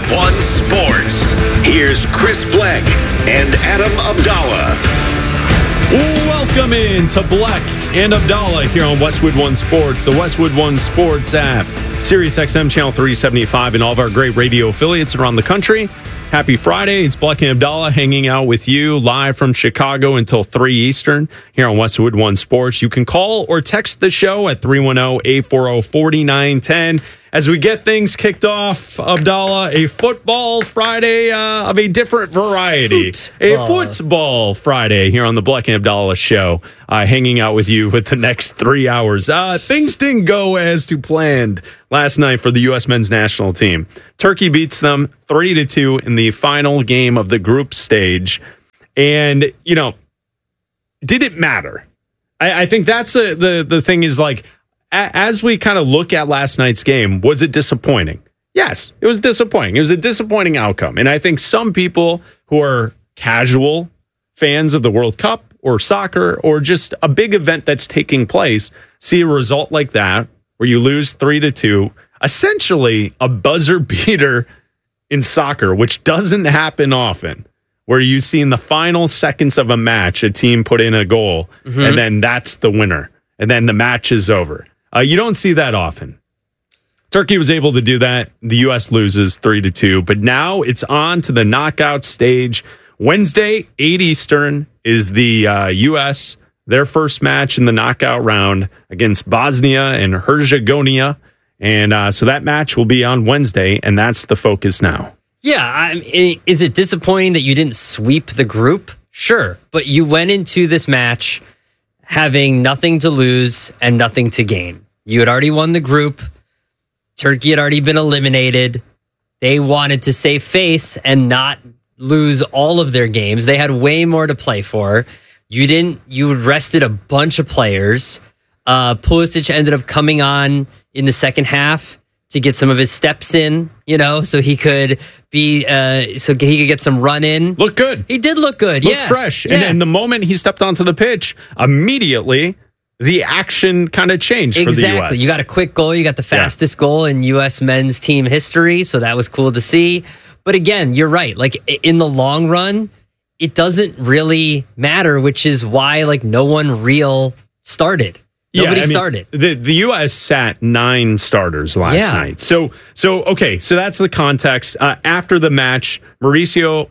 Westwood One Sports. Here's Chris Bleck and Adam Abdallah. Welcome in to Bleck and Abdallah here on Westwood One Sports, the Westwood One Sports app, Sirius XM Channel 375, and all of our great radio affiliates around the country. Happy Friday. It's Bleck and Abdallah hanging out with you live from Chicago until 3 Eastern here on Westwood One Sports. You can call or text the show at 310-840-4910. As we get things kicked off, Abdallah, a football Friday of a different variety. A football Friday here on the Bleck and Abdallah show, hanging out with you with the next 3 hours. Things didn't go as to planned last night for the U.S. men's national team. Turkey beats them 3-2 in the final game of the group stage. And, you know, did it matter? I think that's the thing is, like, as we kind of look at last night's game, was it disappointing? Yes, it was disappointing. It was a disappointing outcome. And I think some people who are casual fans of the World Cup or soccer or just a big event that's taking place see a result like that where you lose 3-2, essentially a buzzer beater in soccer, which doesn't happen often, where you see in the final seconds of a match a team put in a goal and then that's the winner and then the match is over. You don't see that often. Turkey was able to do that. The U.S. loses 3-2, but now it's on to the knockout stage. Wednesday, 8 Eastern, is the U.S., their first match in the knockout round against Bosnia and Herzegovina. And so that match will be on Wednesday, and that's the focus now. Yeah, is it disappointing that you didn't sweep the group? Sure, but you went into this match having nothing to lose and nothing to gain. You had already won the group. Turkey had already been eliminated. They wanted to save face and not lose all of their games. They had way more to play for. You rested a bunch of players. Pulisic ended up coming on in the second half to get some of his steps in, so he could get some run in. Look good. He did look good. Look fresh. Yeah. And the moment he stepped onto the pitch, immediately the action kind of changed for the U.S. You got a quick goal. You got the fastest goal in U.S. men's team history. So that was cool to see. But again, you're right. Like, in the long run, it doesn't really matter, which is why no one real started. Nobody started. The U.S. sat 9 starters last night. So that's the context. After the match, Mauricio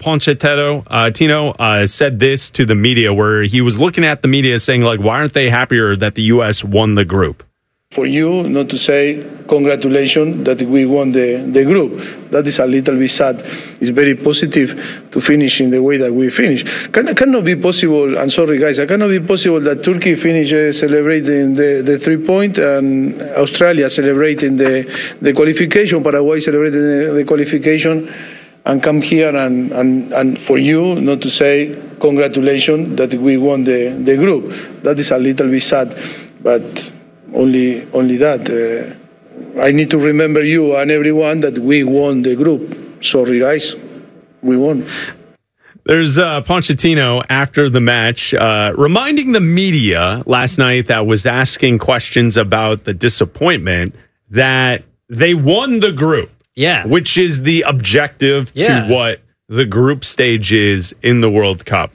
Pochettino said this to the media, where he was looking at the media saying, why aren't they happier that the U.S. won the group? For you not to say congratulations that we won the group. That is a little bit sad. It's very positive to finish in the way that we finish. Cannot be possible, I'm sorry guys, it cannot be possible that Turkey finish celebrating the 3-point and Australia celebrating the qualification, Paraguay celebrating the qualification, and come here and for you not to say congratulations that we won the group. That is a little bit sad, but only that. I need to remember you and everyone that we won the group. Sorry, guys. We won. There's Pochettino after the match reminding the media last night that was asking questions about the disappointment that they won the group. Yeah. Which is the objective to what the group stage is in the World Cup.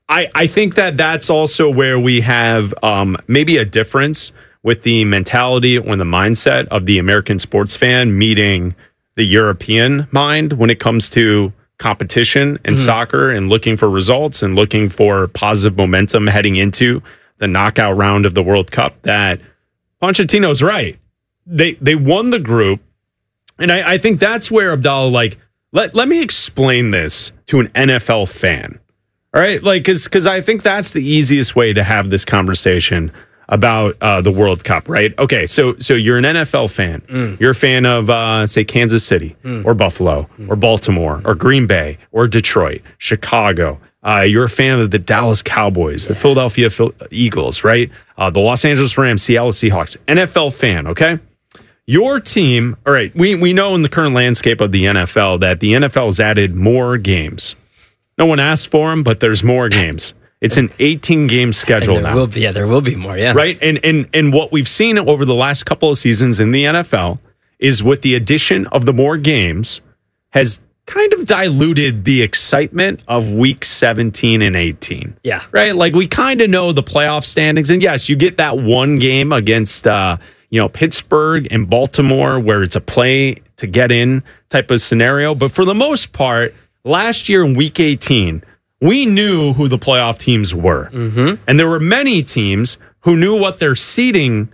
I think that's also where we have maybe a difference with the mentality or the mindset of the American sports fan meeting the European mind when it comes to competition and soccer and looking for results and looking for positive momentum heading into the knockout round of the World Cup, that Pochettino's right. They won the group. And I think that's where, Abdallah, let me explain this to an NFL fan. All right? Because I think that's the easiest way to have this conversation about the World Cup, right? Okay, so you're an NFL fan. You're a fan of, say, Kansas City or Buffalo or Baltimore or Green Bay or Detroit, Chicago. You're a fan of the Dallas Cowboys, the Philadelphia Eagles, right? The Los Angeles Rams, Seattle Seahawks. NFL fan, okay? Your team, all right, we know in the current landscape of the NFL that the NFL has added more games. No one asked for them, but there's more games. It's an 18-game schedule now. There will be more, yeah. Right? And what we've seen over the last couple of seasons in the NFL is with the addition of the more games, has kind of diluted the excitement of week 17 and 18. Yeah. Right? Like we kind of know the playoff standings. And yes, you get that one game against Pittsburgh and Baltimore where it's a play to get in type of scenario. But for the most part, last year in week 18, we knew who the playoff teams were. Mm-hmm. And there were many teams who knew what their seeding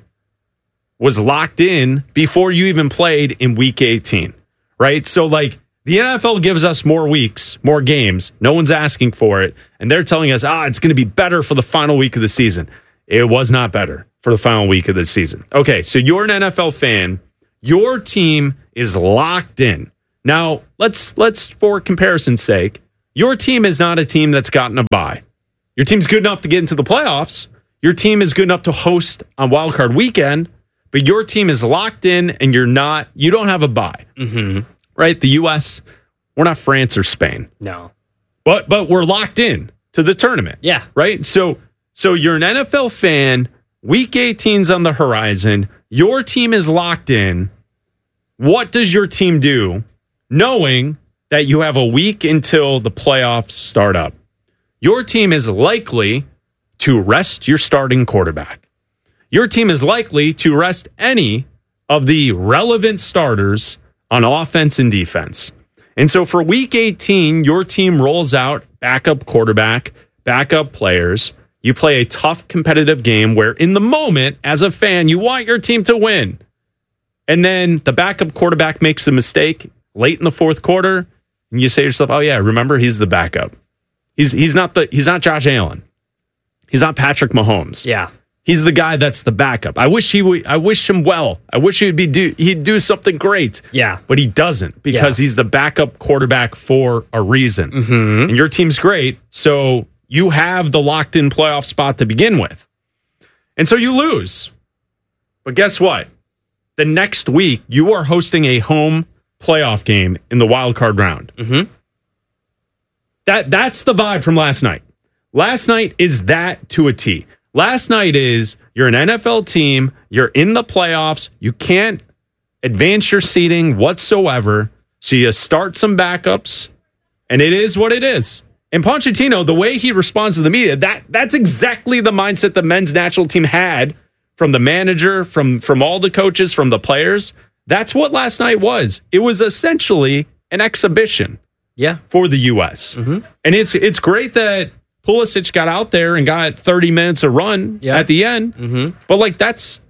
was locked in before you even played in week 18. Right? So like, the NFL gives us more weeks, more games. No one's asking for it. And they're telling us, it's going to be better for the final week of the season. It was not better for the final week of the season. Okay, so you're an NFL fan. Your team is locked in. Now, let's for comparison's sake, your team is not a team that's gotten a bye. Your team's good enough to get into the playoffs. Your team is good enough to host on Wild Card Weekend. But your team is locked in and you don't have a bye. Mm-hmm. Right? The U.S., we're not France or Spain. No. But we're locked in to the tournament. Yeah. Right? So you're an NFL fan. Week 18's on the horizon. Your team is locked in. What does your team do knowing that you have a week until the playoffs start up? Your team is likely to rest your starting quarterback. Your team is likely to rest any of the relevant starters on offense and defense. And so for week 18, your team rolls out backup quarterback, backup players. You play a tough competitive game where in the moment, as a fan, you want your team to win. And then the backup quarterback makes a mistake late in the fourth quarter. And you say to yourself, oh yeah, remember he's the backup. He's not Josh Allen. He's not Patrick Mahomes. Yeah. He's the guy that's the backup. I wish him well. I wish he'd do something great. Yeah. But he doesn't because he's the backup quarterback for a reason. Mm-hmm. And your team's great, so you have the locked-in playoff spot to begin with. And so you lose. But guess what? The next week, you are hosting a home playoff game in the wild card round. Mm-hmm. That's the vibe from last night. Last night is that to a T. Last night is you're an NFL team, you're in the playoffs, you can't advance your seeding whatsoever, so you start some backups, and it is what it is. And Pochettino, the way he responds to the media, that's exactly the mindset the men's national team had from the manager, from all the coaches, from the players. That's what last night was. It was essentially an exhibition for the U.S. Mm-hmm. And it's great that Pulisic got out there and got 30 minutes of run at the end. Mm-hmm. But like that's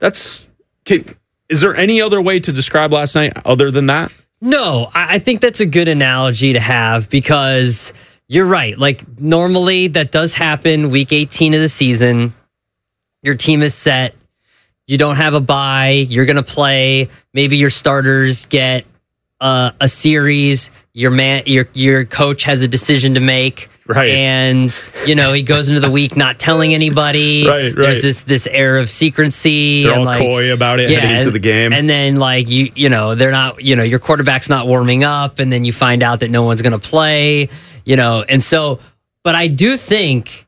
is there any other way to describe last night other than that? No, I think that's a good analogy to have because you're right. Like normally that does happen week 18 of the season. Your team is set. You don't have a bye. You're going to play. Maybe your starters get a series. Your coach has a decision to make. Right. And, he goes into the week not telling anybody. Right. There's this air of secrecy. They're all coy about it heading into the game. And then, they're not, your quarterback's not warming up. And then you find out that no one's going to play, And so, but I do think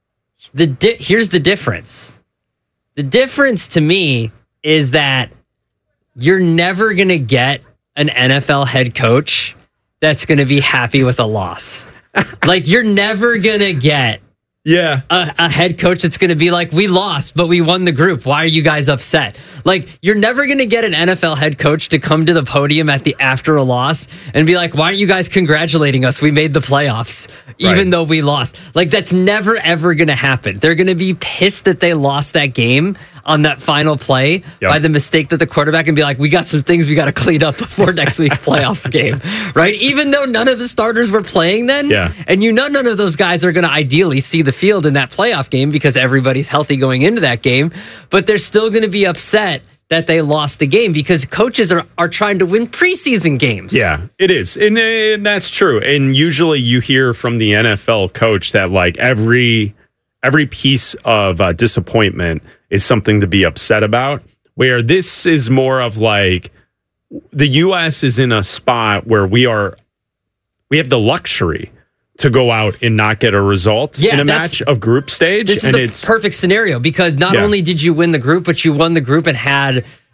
here's the difference. The difference to me is that you're never going to get an NFL head coach that's going to be happy with a loss. Like, you're never going to get a head coach that's going to be like, we lost, but we won the group. Why are you guys upset? Like, you're never going to get an NFL head coach to come to the podium after a loss and be like, why aren't you guys congratulating us? We made the playoffs, even though we lost. Like, that's never, ever going to happen. They're going to be pissed that they lost that game on that final play by the mistake that the quarterback and be like, we got some things we got to clean up before next week's playoff game, right? Even though none of the starters were playing then, and none of those guys are going to ideally see the field in that playoff game because everybody's healthy going into that game, but they're still going to be upset that they lost the game because coaches are trying to win preseason games. Yeah, it is. And that's true. And usually you hear from the NFL coach that like every piece of disappointment is something to be upset about, where this is more of like the U.S. is in a spot where we have the luxury to go out and not get a result in a match of group stage. This is the perfect scenario because not only did you win the group, but you won the group and had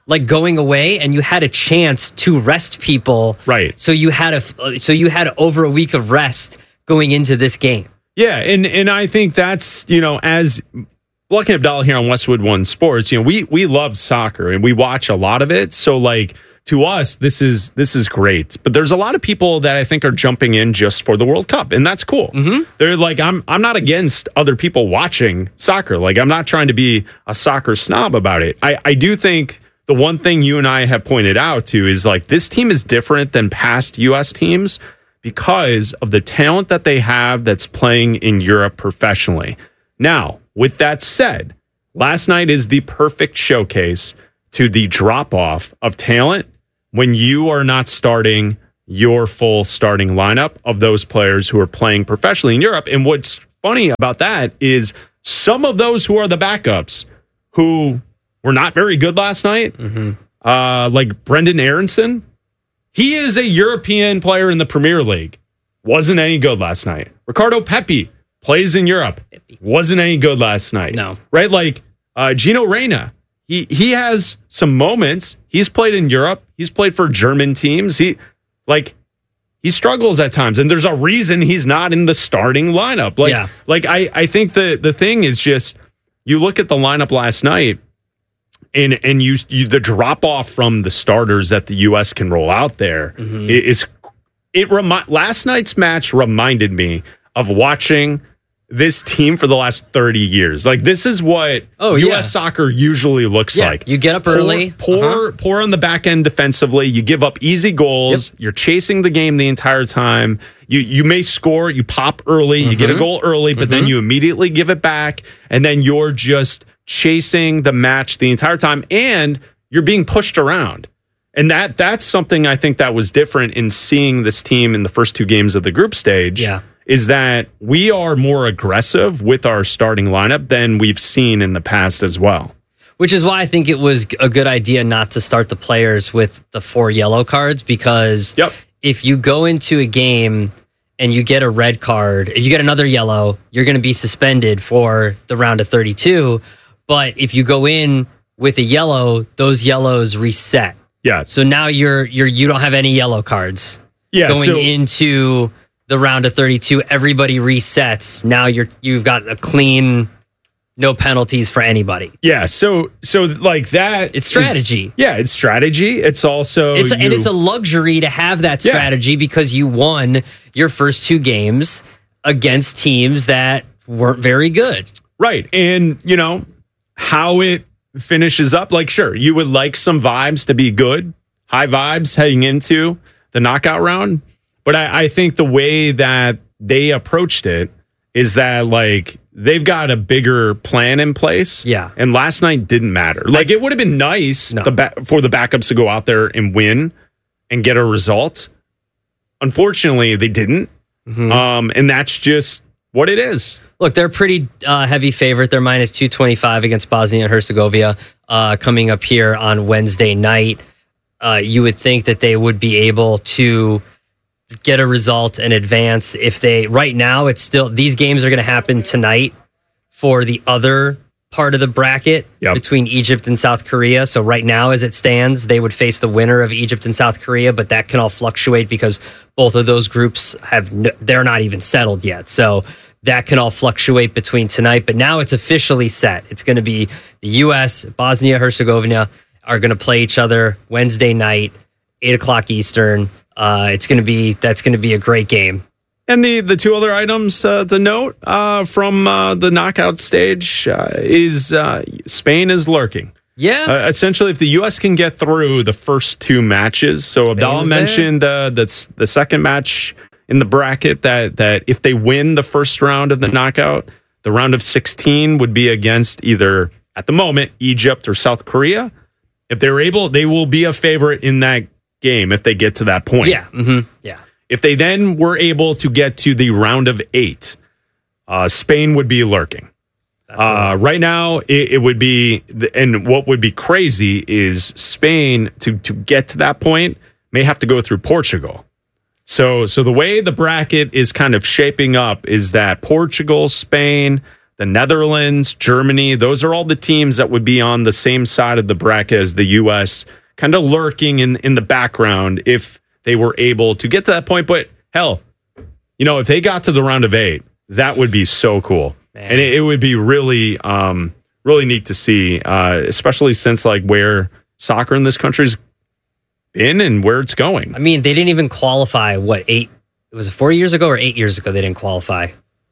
like going away, and you had a chance to rest people. Right. So you had over a week of rest going into this game. Yeah, and I think that's, as Black and Abdallah here on Westwood One Sports, we love soccer and we watch a lot of it. So like to us, this is great. But there's a lot of people that I think are jumping in just for the World Cup, and that's cool. Mm-hmm. They're like, I'm not against other people watching soccer. Like, I'm not trying to be a soccer snob about it. I do think the one thing you and I have pointed out to is like this team is different than past U.S. teams because of the talent that they have that's playing in Europe professionally. Now, with that said, last night is the perfect showcase to the drop-off of talent when you are not starting your full starting lineup of those players who are playing professionally in Europe. And what's funny about that is some of those who are the backups who were not very good last night, like Brendan Aronson, he is a European player in the Premier League. Wasn't any good last night. Ricardo Pepi plays in Europe. Wasn't any good last night. No. Right? Like Gino Reyna, he has some moments. He's played in Europe. He's played for German teams. He struggles at times, and there's a reason he's not in the starting lineup. I think the thing is just you look at the lineup last night, and you the drop off from the starters that the U.S. can roll out there last night's match reminded me of watching this team for the last 30 years. Like, this is what U.S. soccer usually looks like. You get up early. Poor on the back end defensively. You give up easy goals. Yep. You're chasing the game the entire time. You may score. You pop early. You get a goal early, but then you immediately give it back. And then you're just chasing the match the entire time. And you're being pushed around. And that's something I think that was different in seeing this team in the first two games of the group stage. Yeah. Is that we are more aggressive with our starting lineup than we've seen in the past as well. Which is why I think it was a good idea not to start the players with the 4 yellow cards, because if you go into a game and you get a red card, if you get another yellow, you're going to be suspended for the round of 32. But if you go in with a yellow, those yellows reset. Yeah. So now you don't have any yellow cards. Yeah. Going into the round of 32, everybody resets. Now you've got a clean, no penalties for anybody. Yeah, so like that, it's strategy. It's strategy. It's also and it's a luxury to have that strategy because you won your first 2 games against teams that weren't very good. Right, and how it finishes up. Like, sure, you would like some vibes to be good, high vibes heading into the knockout round. But I think the way that they approached it is that, like, they've got a bigger plan in place. Yeah. And last night didn't matter. Like, it would have been nice for the backups to go out there and win and get a result. Unfortunately, they didn't. And that's just what it is. Look, they're a pretty heavy favorite. They're minus 225 against Bosnia and Herzegovina coming up here on Wednesday night. You would think that they would be able to get a result and advance if they, right now, it's still, these games are going to happen tonight for the other part of the bracket between Egypt and South Korea. So right now, as it stands, they would face the winner of Egypt and South Korea, but that can all fluctuate because both of those groups they're not even settled yet. So that can all fluctuate between tonight, but now it's officially set. It's going to be the U.S., Bosnia, Herzegovina are going to play each other Wednesday night, 8:00 Eastern. That's going to be a great game. And the 2 other items to note from the knockout stage is Spain is lurking. Yeah. Essentially, if the U.S. can get through the first 2 matches, so Abdallah mentioned that's the second match in the bracket that if they win the first round of the knockout, the round of 16 would be against either, at the moment, Egypt or South Korea. If they're able, they will be a favorite in that game if they get to that point. Yeah. Mm-hmm. Yeah. If they then were able to get to the round of 8, Spain would be lurking. Right now, it would be, and what would be crazy is Spain to get to that point may have to go through Portugal. So the way the bracket is kind of shaping up is that Portugal, Spain, the Netherlands, Germany. Those are all the teams that would be on the same side of the bracket as the U.S., kind of lurking in the background if they were able to get to that point. But hell, if they got to the round of 8, that would be so cool. Man. And it would be really, really neat to see, especially since where soccer in this country's been and where it's going. I mean, they didn't even qualify, 8? Was it 4 years ago or 8 years ago they didn't qualify?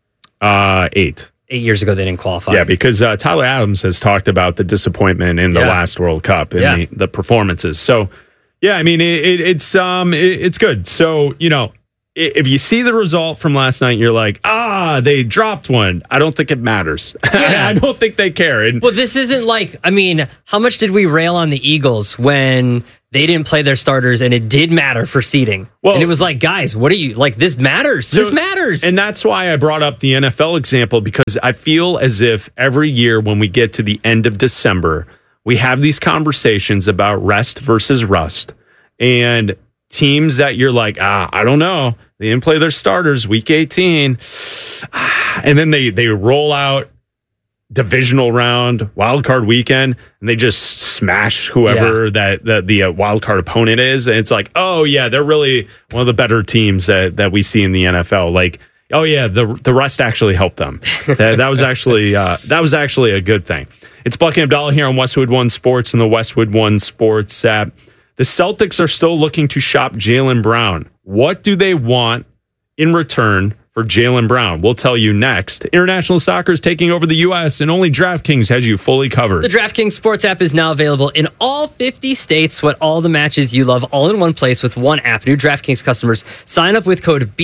8. 8 years ago they didn't qualify. Yeah, because Tyler Adams has talked about the disappointment in the last World Cup and the performances. So, yeah, I mean, it's good. So, if you see the result from last night, you're like, they dropped one. I don't think it matters. Yeah. I don't think they care. And this isn't how much did we rail on the Eagles when they didn't play their starters and it did matter for seeding? Well, and it was like, guys, what are you, this matters. This matters. And that's why I brought up the NFL example, because I feel as if every year when we get to the end of December, we have these conversations about rest versus rust. And teams that you're like, I don't know. They didn't play their starters week 18. And then they roll out divisional round, wild card weekend, and they just smash whoever that the wild card opponent is. And it's like, oh yeah, they're really one of the better teams that we see in the NFL. Like, oh yeah, the rest actually helped them. that was actually a good thing. It's Bleck and Abdallah here on Westwood One Sports and the Westwood One Sports app. The Celtics are still looking to shop Jaylen Brown. What do they want in return for Jaylen Brown? We'll tell you next. International soccer is taking over the U.S. and only DraftKings has you fully covered. The DraftKings Sports app is now available in all 50 states. Sweat all the matches you love all in one place with one app. New DraftKings customers sign up with code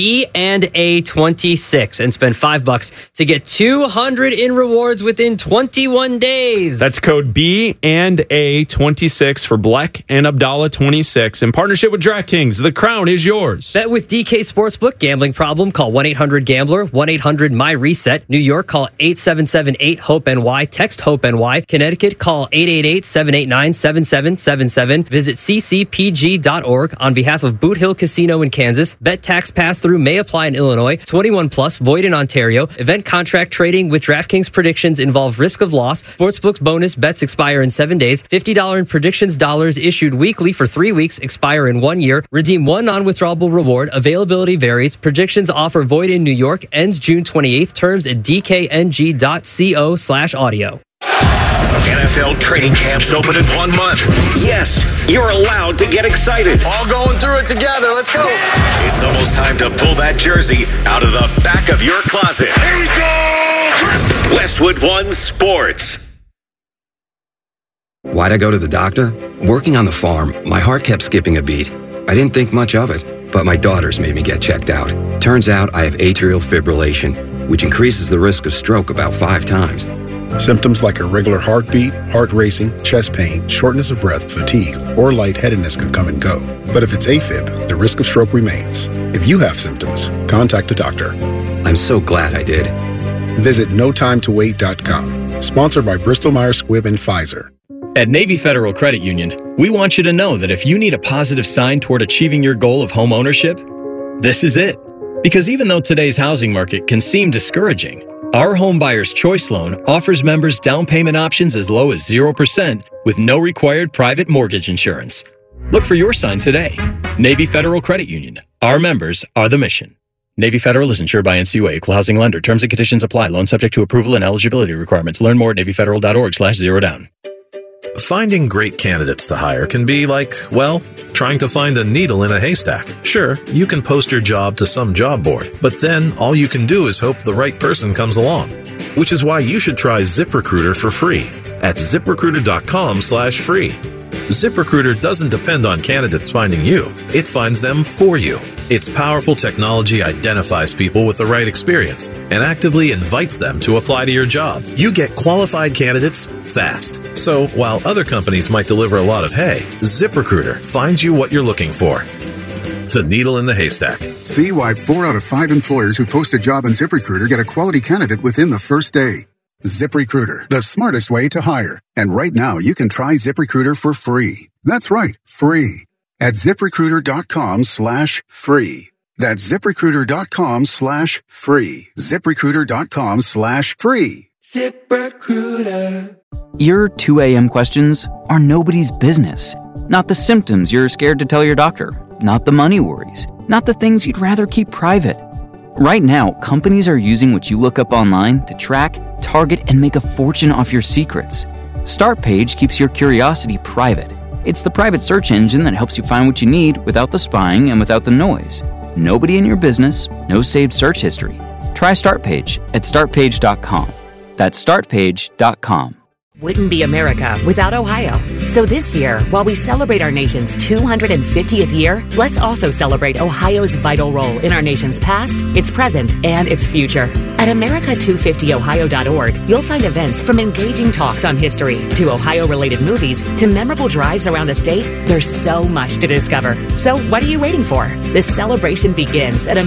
B&A26 and spend $5 to get $200 in rewards within 21 days. That's code B&A26 for Bleck and Abdallah 26 in partnership with DraftKings. The crown is yours. Bet with DK Sportsbook. Gambling problem? Call 1-800-GAMBLER, 1-800-MY-RESET. New York, call 877-8-HOPE-NY. Text HOPE-NY. Connecticut, call 888-789-7777. Visit ccpg.org on behalf of Boot Hill Casino in Kansas. Bet tax pass-through may apply in Illinois. 21 plus, void in Ontario. Event contract trading with DraftKings predictions involve risk of loss. Sportsbook bonus bets expire in 7 days. $50 in predictions dollars issued weekly for 3 weeks, expire in 1 year. Redeem one non-withdrawable reward. Availability varies. Predictions offer void in New York. Ends June 28th. Terms at dkng.co/audio. NFL training camps open in 1 month. Yes, you're allowed to get excited. All going through it together. Let's go. It's almost time to pull that jersey out of the back of your closet. Here we go. Westwood One Sports. Why'd I go to the doctor? Working on the farm, my heart kept skipping a beat. I didn't think much of it, but my daughters made me get checked out. Turns out I have atrial fibrillation, which increases the risk of stroke about 5 times. Symptoms like irregular heartbeat, heart racing, chest pain, shortness of breath, fatigue, or lightheadedness can come and go. But if it's AFib, the risk of stroke remains. If you have symptoms, contact a doctor. I'm so glad I did. Visit notimetowait.com. Sponsored by Bristol-Myers Squibb and Pfizer. At Navy Federal Credit Union, we want you to know that if you need a positive sign toward achieving your goal of home ownership, this is it. Because even though today's housing market can seem discouraging, our Home Buyer's Choice Loan offers members down payment options as low as 0% with no required private mortgage insurance. Look for your sign today. Navy Federal Credit Union. Our members are the mission. Navy Federal is insured by NCUA, Equal Housing Lender. Terms and conditions apply. Loan subject to approval and eligibility requirements. Learn more at NavyFederal.org/zerodown. Finding great candidates to hire can be like, well, trying to find a needle in a haystack. Sure, you can post your job to some job board, but then all you can do is hope the right person comes along. Which is why you should try ZipRecruiter for free at ZipRecruiter.com/free. ZipRecruiter doesn't depend on candidates finding you. It finds them for you. Its powerful technology identifies people with the right experience and actively invites them to apply to your job. You get qualified candidates fast. So while other companies might deliver a lot of hay, ZipRecruiter finds you what you're looking for. The needle in the haystack. See why 4 out of 5 employers who post a job on ZipRecruiter get a quality candidate within the first day. ZipRecruiter, the smartest way to hire. And right now, you can try ZipRecruiter for free. That's right, free. At ZipRecruiter.com/free. That's ZipRecruiter.com/free. ZipRecruiter.com/free. ZipRecruiter. Your 2 a.m. questions are nobody's business. Not the symptoms you're scared to tell your doctor. Not the money worries. Not the things you'd rather keep private. Right now, companies are using what you look up online to track, target, and make a fortune off your secrets. StartPage keeps your curiosity private. It's the private search engine that helps you find what you need without the spying and without the noise. Nobody in your business, no saved search history. Try StartPage at startpage.com. That's startpage.com. Wouldn't be America without Ohio. So this year, while we celebrate our nation's 250th year, let's also celebrate Ohio's vital role in our nation's past, its present, and its future. At America250Ohio.org, you'll find events from engaging talks on history to Ohio-related movies to memorable drives around the state. There's so much to discover. So what are you waiting for? This celebration begins at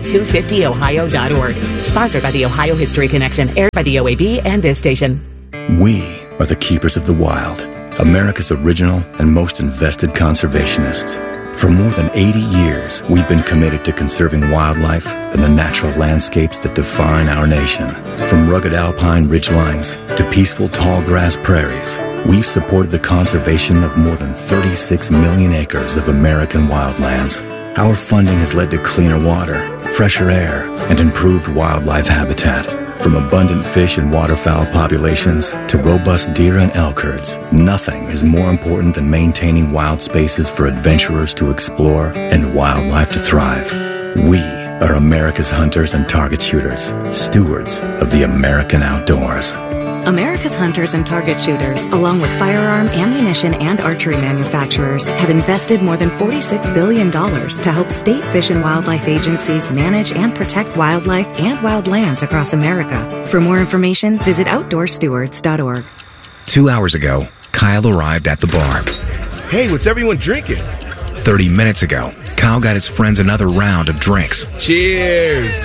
America250Ohio.org. Sponsored by the Ohio History Connection, aired by the OAB and this station. We are the keepers of the wild, America's original and most invested conservationists. For more than 80 years, we've been committed to conserving wildlife and the natural landscapes that define our nation. From rugged alpine ridgelines to peaceful tall grass prairies, we've supported the conservation of more than 36 million acres of American wildlands. Our funding has led to cleaner water, fresher air, and improved wildlife habitat. From abundant fish and waterfowl populations to robust deer and elk herds, nothing is more important than maintaining wild spaces for adventurers to explore and wildlife to thrive. We are America's hunters and target shooters, stewards of the American outdoors. America's hunters and target shooters, along with firearm, ammunition, and archery manufacturers, have invested more than $46 billion to help state fish and wildlife agencies manage and protect wildlife and wildlands across America. For more information, visit OutdoorStewards.org. 2 hours ago, Kyle arrived at the bar. Hey, what's everyone drinking? 30 minutes ago, Kyle got his friends another round of drinks. Cheers!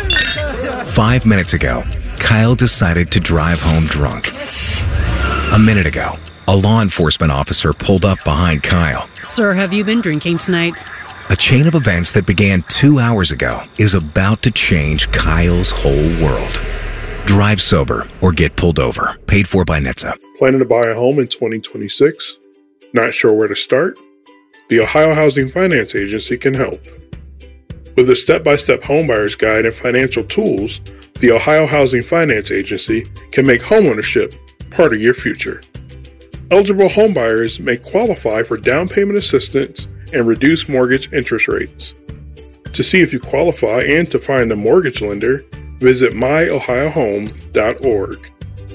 5 minutes ago, Kyle decided to drive home drunk. A minute ago, a law enforcement officer pulled up behind Kyle. Sir, have you been drinking tonight? A chain of events that began 2 hours ago is about to change Kyle's whole world. Drive sober or get pulled over. Paid for by NHTSA. Planning to buy a home in 2026? Not sure where to start? The Ohio Housing Finance Agency can help. With a step-by-step homebuyer's guide and financial tools, the Ohio Housing Finance Agency can make homeownership part of your future. Eligible homebuyers may qualify for down payment assistance and reduced mortgage interest rates. To see if you qualify and to find a mortgage lender, visit myohiohome.org.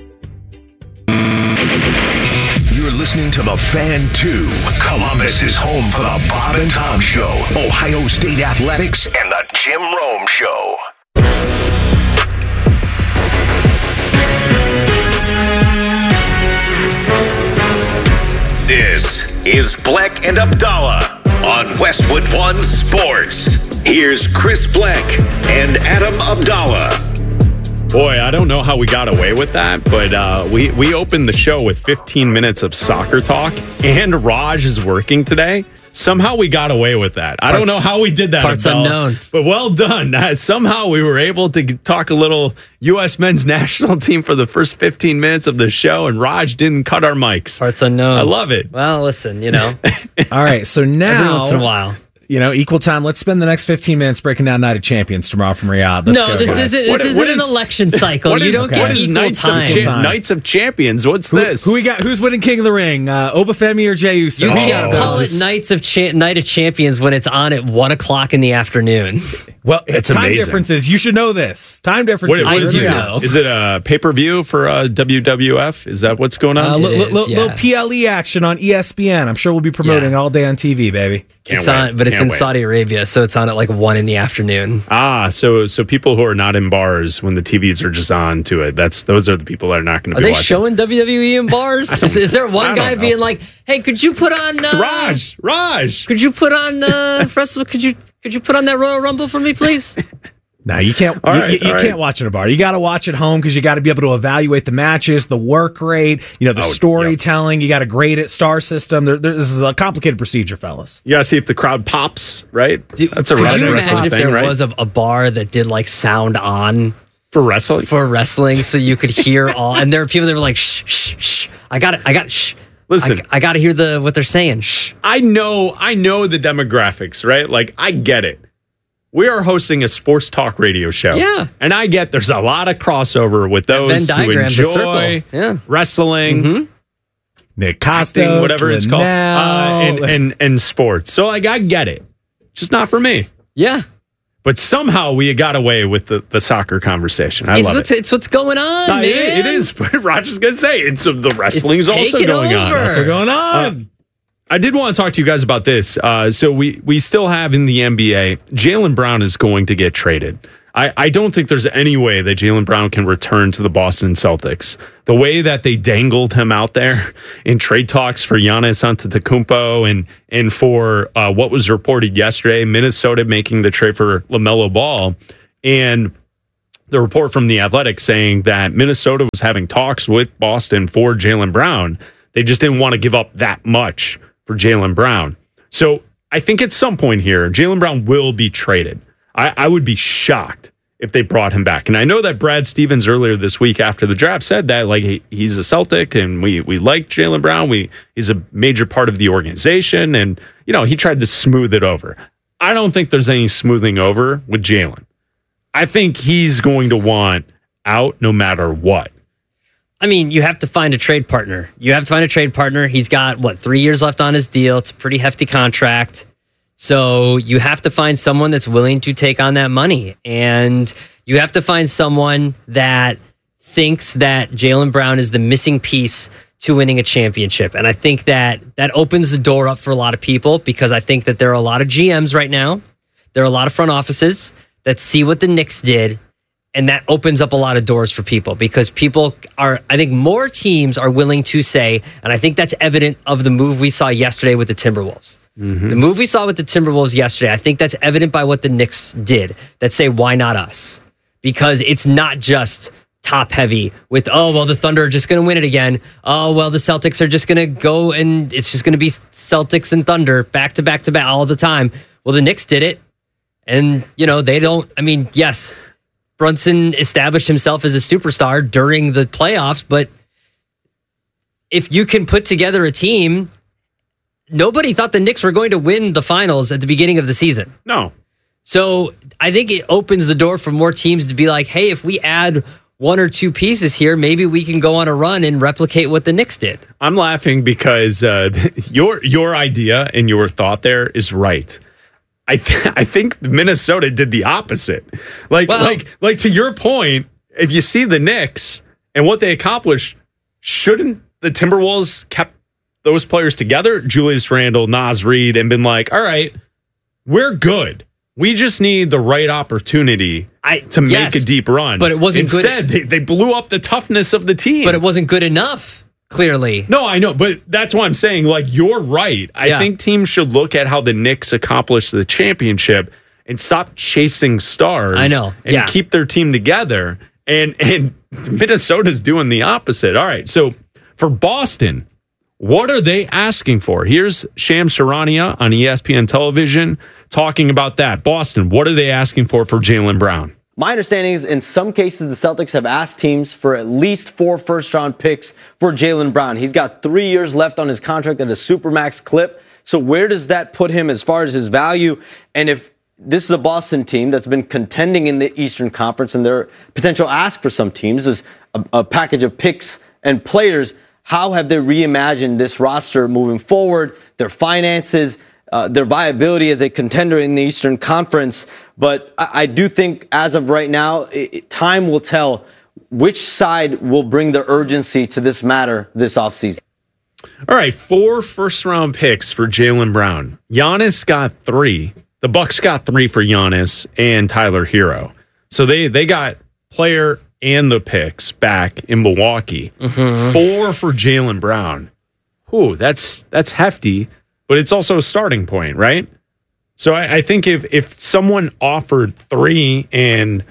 You're listening to The Fan 2. Columbus is home for the Bob and Tom Show, Ohio State Athletics, and the Jim Rome Show. This is Bleck and Abdallah on Westwood One Sports. Here's Chris Bleck and Adam Abdallah. Boy, I don't know how we got away with that, but we opened the show with 15 minutes of soccer talk, and Raj is working today. Somehow we got away with that. I don't know how we did that. Parts unknown. But well done. Somehow we were able to talk a little U.S. men's national team for the first 15 minutes of the show, and Raj didn't cut our mics. Parts unknown. I love it. Well, listen, you know. All right, so now... Every once in a while. You know, equal time. Let's spend the next 15 minutes breaking down Night of Champions tomorrow from Riyadh. Let's go, this isn't an election cycle. You don't get equal time. Knights of Champions. What's this? Who we got? Who's winning King of the Ring? Obafemi or Jey Uso? You can't call it Night of Champions when it's on at 1 o'clock in the afternoon. Well, it's time amazing. Differences. You should know this. Time differences. I do know. Is it a pay-per-view for WWF? Is that what's going on? Little PLE action on ESPN. I'm sure we'll be promoting all day on TV, baby. It's in Saudi Arabia, so it's on at like 1 in the afternoon. So people who are not in bars when the TVs are just on to it, those are the people that are not going to be watching. Are they showing WWE in bars? Is there one guy being like, "Hey, could you put on Raj? Could you put on could you put on that Royal Rumble for me, please?" No, you can't. You can't watch at a bar. You got to watch at home because you got to be able to evaluate the matches, the work rate, the storytelling. You got to grade it, star system. This is a complicated procedure, fellas. You got to see if the crowd pops, right? That's a wrestling thing, right? Could you imagine if there was a bar that did like sound on? For wrestling? For wrestling, so you could hear all. And there are people that were like, shh, shh, shh. I got it, shh. Listen. I got to hear what they're saying. Shh. I know the demographics, right? Like, I get it. We are hosting a sports talk radio show. Yeah. And I get there's a lot of crossover with those who enjoy wrestling. Nick Costos, acting, whatever it's called, and sports. So, like, I get it. Just not for me. Yeah. But somehow we got away with the soccer conversation. I love it. It's what's going on, man. It is. But Roger's going to say the wrestling's also going on. It's also going on. I did want to talk to you guys about this. So we still have in the NBA, Jaylen Brown is going to get traded. I don't think there's any way that Jaylen Brown can return to the Boston Celtics. The way that they dangled him out there in trade talks for Giannis Antetokounmpo and for what was reported yesterday, Minnesota making the trade for LaMelo Ball, and the report from The Athletic saying that Minnesota was having talks with Boston for Jaylen Brown. They just didn't want to give up that much for Jaylen Brown. So I think at some point here, Jaylen Brown will be traded. I would be shocked if they brought him back. And I know that Brad Stevens earlier this week after the draft said that like he's a Celtic and we like Jaylen Brown. He's a major part of the organization. And, he tried to smooth it over. I don't think there's any smoothing over with Jaylen. I think he's going to want out no matter what. I mean, you have to find a trade partner. He's got, 3 years left on his deal. It's a pretty hefty contract. So you have to find someone that's willing to take on that money. And you have to find someone that thinks that Jaylen Brown is the missing piece to winning a championship. And I think that opens the door up for a lot of people, because I think that there are a lot of GMs right now. There are a lot of front offices that see what the Knicks did. And that opens up a lot of doors for people, because I think more teams are willing to say, and I think that's evident of the move we saw yesterday with the Timberwolves. Mm-hmm. The move we saw with the Timberwolves yesterday, I think that's evident by what the Knicks did, that say, why not us? Because it's not just top heavy with, the Thunder are just going to win it again. The Celtics are just going to go and it's just going to be Celtics and Thunder back to back to back all the time. Well, the Knicks did it. And, yes, Brunson established himself as a superstar during the playoffs, but if you can put together a team, nobody thought the Knicks were going to win the finals at the beginning of the season. No. So I think it opens the door for more teams to be like, hey, if we add one or two pieces here, maybe we can go on a run and replicate what the Knicks did. I'm laughing because your idea and your thought there is right. I think Minnesota did the opposite. Like to your point, if you see the Knicks and what they accomplished, shouldn't the Timberwolves kept those players together, Julius Randle, Naz Reid, and been like, all right, we're good. We just need the right opportunity to make a deep run. But it wasn't good. Instead, they blew up the toughness of the team. But it wasn't good enough. Clearly. No, I know, but that's why I'm saying, you're right. I think teams should look at how the Knicks accomplished the championship and stop chasing stars. I know. And keep their team together. And Minnesota's doing the opposite. All right, so for Boston, what are they asking for? Here's Shams Charania on ESPN television talking about that. Boston, what are they asking for Jaylen Brown? My understanding is in some cases, the Celtics have asked teams for at least 4 first-round picks for Jaylen Brown. He's got 3 years left on his contract at a supermax clip. So where does that put him as far as his value? And if this is a Boston team that's been contending in the Eastern Conference, and their potential ask for some teams is a package of picks and players, how have they reimagined this roster moving forward, their finances, their viability as a contender in the Eastern Conference? But I do think as of right now, time will tell which side will bring the urgency to this matter this offseason. All right, 4 first-round picks for Jaylen Brown. Giannis got 3. The Bucks got 3 for Giannis and Tyler Hero. So they got player and the picks back in Milwaukee. Mm-hmm. 4 for Jaylen Brown. Ooh, that's hefty, but it's also a starting point, right? So I think if someone offered 3 and,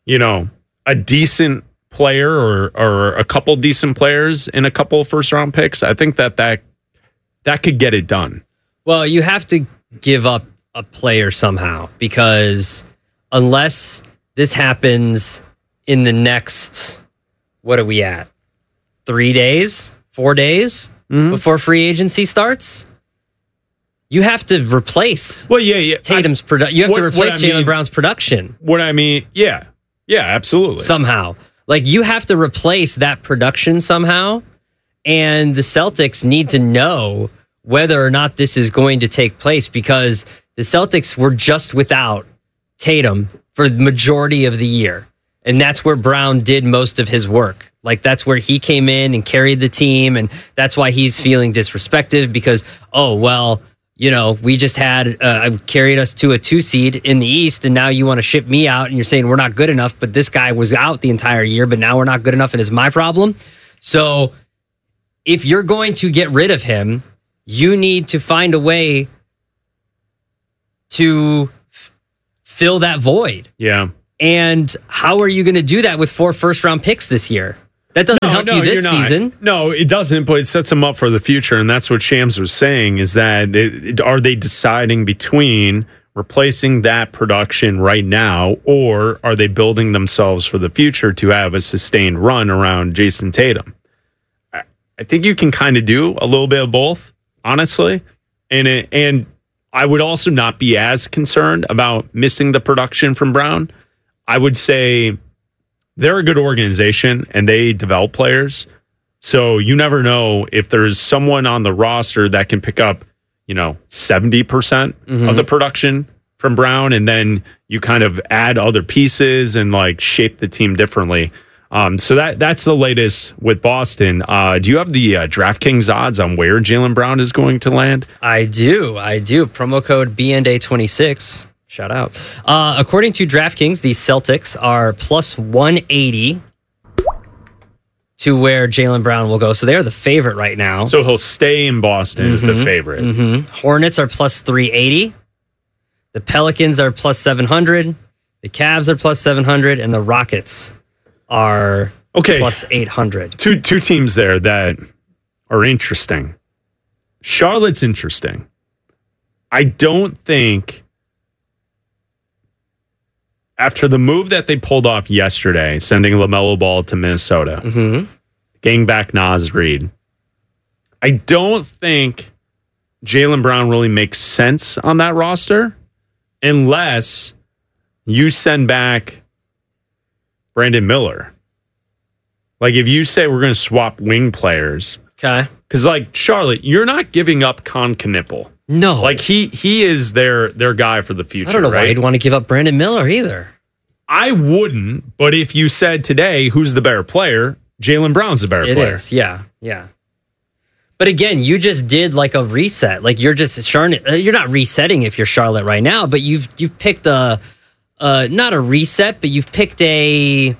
a decent player or a couple decent players and a couple of first-round picks, I think that could get it done. Well, you have to give up a player somehow, because unless this happens in the next, what are we at? 3 days, 4 days before free agency starts. You have to replace Tatum's production. You have to replace Jaylen Brown's production. What I mean, yeah, absolutely. Somehow. Like, you have to replace that production somehow, and the Celtics need to know whether or not this is going to take place, because the Celtics were just without Tatum for the majority of the year. And that's where Brown did most of his work. Like, that's where he came in and carried the team, and that's why he's feeling disrespected because, we just had carried us to a 2 seed in the East, and now you want to ship me out, and you're saying we're not good enough, but this guy was out the entire year, but now we're not good enough, and it's my problem. So if you're going to get rid of him, you need to find a way to fill that void. Yeah. And how are you going to do that with 4 first-round picks this year? That doesn't help you this season. No, it doesn't, but it sets them up for the future. And that's what Shams was saying, is that are they deciding between replacing that production right now, or are they building themselves for the future to have a sustained run around Jason Tatum? I think you can kind of do a little bit of both, honestly. And I would also not be as concerned about missing the production from Brown. I would say they're a good organization and they develop players. So you never know if there's someone on the roster that can pick up, 70% of the production from Brown, and then you kind of add other pieces and like shape the team differently. So that's the latest with Boston. Do you have the DraftKings odds on where Jaylen Brown is going to land? I do. Promo code BNDA26. Shout out. According to DraftKings, the Celtics are plus 180 to where Jaylen Brown will go. So they're the favorite right now. So he'll stay in Boston as the favorite. Hornets are plus 380. The Pelicans are plus 700. The Cavs are plus 700. And the Rockets are plus 800. Two teams there that are interesting. Charlotte's interesting. I don't think, after the move that they pulled off yesterday, sending LaMelo Ball to Minnesota, getting back Naz Reid, I don't think Jaylen Brown really makes sense on that roster unless you send back Brandon Miller. Like, if you say we're going to swap wing players. Okay. Because, like, Charlotte, you're not giving up Con Knippel. No. Like, he is their guy for the future, I don't know right? why you'd want to give up Brandon Miller either. I wouldn't, but if you said today, who's the better player, Jaylen Brown's the better player. It is, yeah. But again, you just did like a reset. Like, you're not resetting if you're Charlotte right now, but you've picked not a reset, but you've picked a...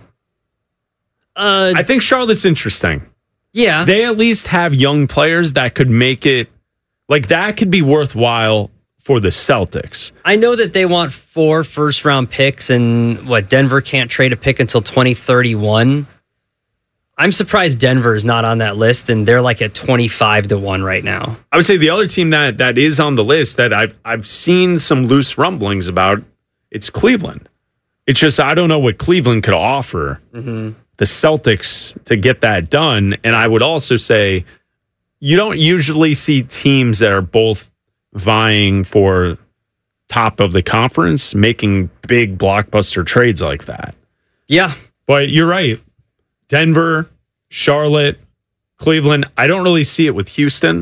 I think Charlotte's interesting. Yeah. They at least have young players that could make it, like, that could be worthwhile for the Celtics. I know that they want 4 first-round picks, and Denver can't trade a pick until 2031. I'm surprised Denver is not on that list, and they're like at 25-1 right now. I would say the other team that is on the list that I've seen some loose rumblings about, it's Cleveland. It's just, I don't know what Cleveland could offer the Celtics to get that done. And I would also say you don't usually see teams that are both vying for top of the conference making big blockbuster trades like that. Yeah. But you're right. Denver, Charlotte, Cleveland. I don't really see it with Houston.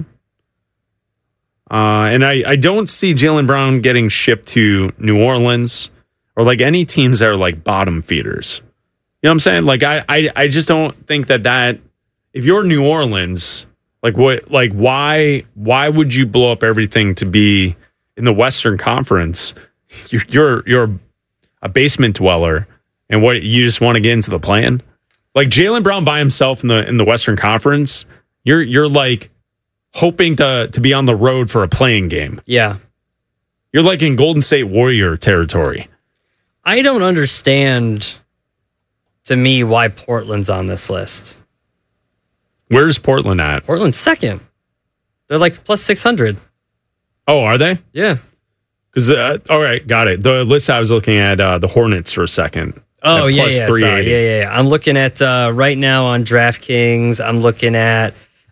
And I don't see Jaylen Brown getting shipped to New Orleans or like any teams that are like bottom feeders. You know what I'm saying? Like, I just don't think that if you're New Orleans, why would you blow up everything to be in the Western Conference? You're a basement dweller, and what, you just want to get into the play-in? Like, Jaylen Brown by himself in the Western Conference, you're like hoping to be on the road for a playing game. Yeah. You're like in Golden State Warrior territory. I don't understand, to me, why Portland's on this list. Where's Portland at? Portland's second. They're like plus 600. Oh, are they? Yeah. Because all right, got it. The list I was looking at, the Hornets for a second. Oh, yeah, plus yeah. 380. Sorry. Yeah. I'm looking at right now on DraftKings, I'm looking at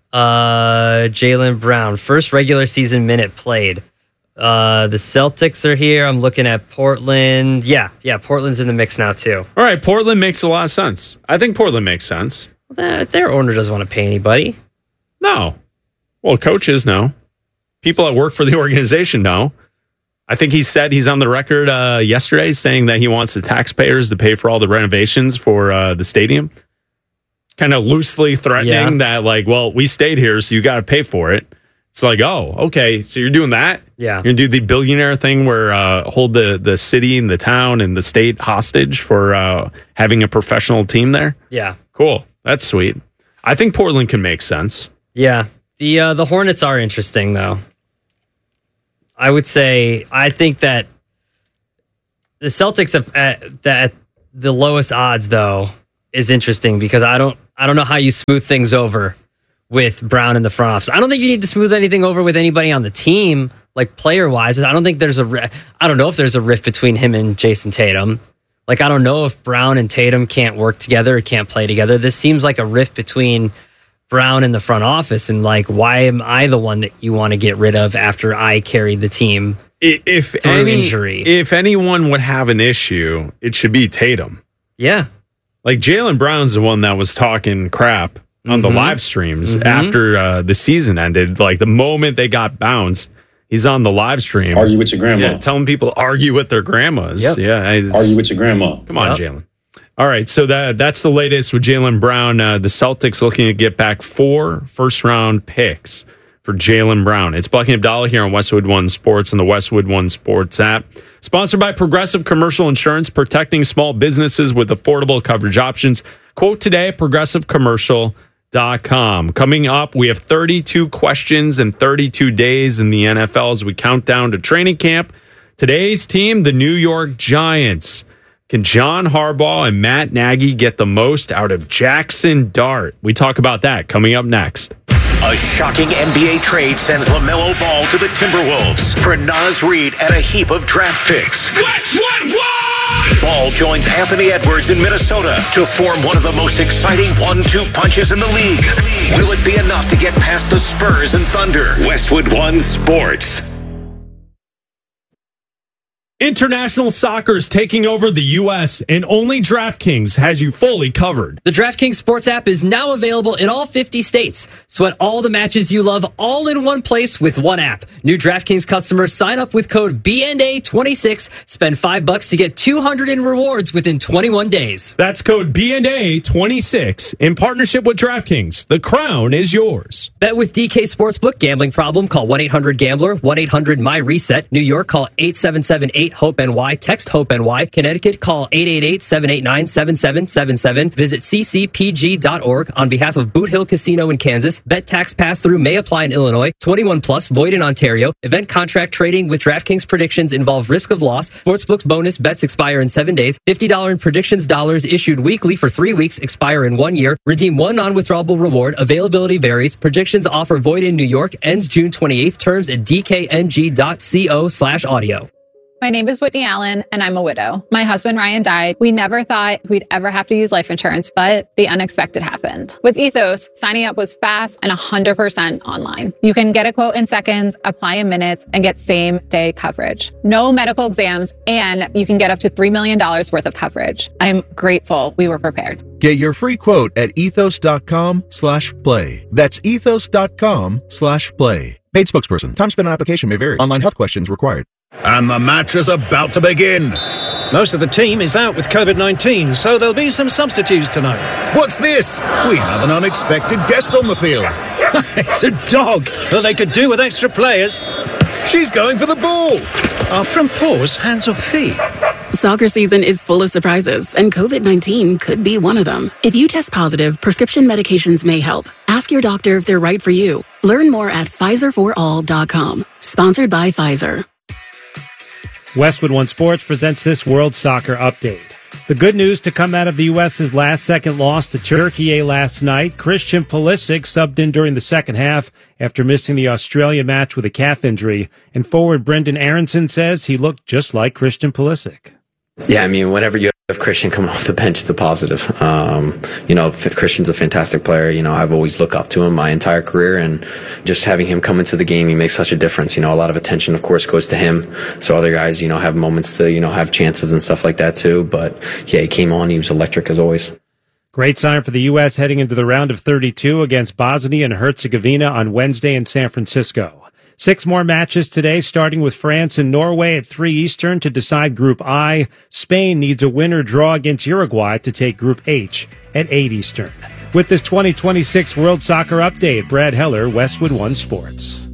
Jaylen Brown, first regular season minute played. The Celtics are here. I'm looking at Portland. Yeah, Portland's in the mix now, too. All right, Portland makes a lot of sense. I think Portland makes sense. Their owner doesn't want to pay anybody. No. Well, coaches know. People that work for the organization know. I think he said he's on the record yesterday saying that he wants the taxpayers to pay for all the renovations for the stadium. Kind of loosely threatening that, like, well, we stayed here, so you got to pay for it. It's like, oh, okay, so you're doing that? Yeah. You're going to do the billionaire thing where hold the city and the town and the state hostage for having a professional team there? Yeah. Cool. That's sweet. I think Portland can make sense. Yeah. The Hornets are interesting, though. I would say, I think that the Celtics at the lowest odds, though, is interesting because I don't know how you smooth things over with Brown in the front office. I don't think you need to smooth anything over with anybody on the team, like player-wise. I don't think I don't know if there's a rift between him and Jason Tatum. Like, I don't know if Brown and Tatum can't work together or can't play together. This seems like a rift between Brown in the front office, and like, why am I the one that you want to get rid of after I carried the team through injury? If anyone would have an issue, it should be Tatum. Yeah. Like, Jaylen Brown's the one that was talking crap on the live streams after the season ended. Like, the moment they got bounced, he's on the live stream. Argue with your grandma. Yeah, telling people to argue with their grandmas. Yep. Yeah. Argue with your grandma. Come on, Jaylen. All right, so that's the latest with Jaylen Brown. The Celtics looking to get back 4 first-round picks for Jaylen Brown. It's Bucky Abdallah here on Westwood One Sports and the Westwood One Sports app. Sponsored by Progressive Commercial Insurance, protecting small businesses with affordable coverage options. Quote today at progressivecommercial.com. Coming up, we have 32 questions and 32 days in the NFL as we count down to training camp. Today's team, the New York Giants. Can John Harbaugh and Matt Nagy get the most out of Jackson Dart? We talk about that coming up next. A shocking NBA trade sends LaMelo Ball to the Timberwolves for Naz Reid and a heap of draft picks. Ball joins Anthony Edwards in Minnesota to form one of the most exciting 1-2 punches in the league. Will it be enough to get past the Spurs and Thunder? Westwood One Sports. International soccer is taking over the U.S., and only DraftKings has you fully covered. The DraftKings Sports app is now available in all 50 states. Sweat all the matches you love all in one place with one app. New DraftKings customers sign up with code BNA26, spend $5 to get $200 in rewards within 21 days. That's code BNA26 in partnership with DraftKings. The crown is yours. Bet with DK Sportsbook. Gambling problem? Call 1-800-GAMBLER, 1-800-MY-RESET. New York, call 877-8-HOPE-NY. Text HOPE-NY. Connecticut, call 888-789-7777. Visit ccpg.org. On behalf of Boot Hill Casino in Kansas, bet tax pass-through may apply in Illinois. 21 plus, void in Ontario. Event contract trading with DraftKings predictions involve risk of loss. Sportsbook's bonus bets expire in 7 days. $50 in predictions dollars issued weekly for 3 weeks, expire in 1 year. Redeem one non-withdrawable reward. Availability varies. Predictions offer void in New York. Ends June 28th. Terms at dkng.co/audio. My name is Whitney Allen, and I'm a widow. My husband, Ryan, died. We never thought we'd ever have to use life insurance, but the unexpected happened. With Ethos, signing up was fast and 100% online. You can get a quote in seconds, apply in minutes, and get same-day coverage. No medical exams, and you can get up to $3 million worth of coverage. I'm grateful we were prepared. Get your free quote at ethos.com/play. That's ethos.com/play. Paid spokesperson. Time spent on application may vary. Online health questions required. And the match is about to begin. Most of the team is out with COVID-19, so there'll be some substitutes tonight. What's this? We have an unexpected guest on the field. It's a dog. Well, they could do with extra players. She's going for the ball. Are front paws hands or feet? Soccer season is full of surprises, and COVID-19 could be one of them. If you test positive, prescription medications may help. Ask your doctor if they're right for you. Learn more at PfizerForAll.com. Sponsored by Pfizer. Westwood One Sports presents this World Soccer Update. The good news to come out of the U.S.'s last-second loss to Turkey last night. Christian Pulisic subbed in during the second half after missing the Australian match with a calf injury. And forward Brendan Aronson says he looked just like Christian Pulisic. Yeah, I mean, whenever you If Christian coming off the bench, it's a positive. Christian's a fantastic player. I've always looked up to him my entire career, and just having him come into the game, he makes such a difference. A lot of attention, of course, goes to him. So other guys, have moments to, have chances and stuff like that too. But yeah, he came on. He was electric as always. Great sign for the U.S. heading into the round of 32 against Bosnia and Herzegovina on Wednesday in San Francisco. 6 more matches today, starting with France and Norway at 3 Eastern to decide Group I. Spain needs a win or draw against Uruguay to take Group H at 8 Eastern. With this 2026 World Soccer Update, Brad Heller, Westwood One Sports.